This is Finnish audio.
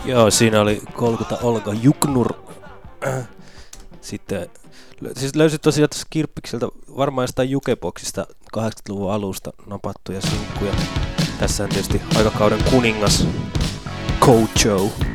Joo, siinä oli Kolkuta Olga Juknur. Sitten siis löysit tosiaan tässä Kirppikseltä varmaan jostain Jukeboxista 80-luvun alusta napattuja sinkkuja. Tässä on tietysti aikakauden kuningas Kojo.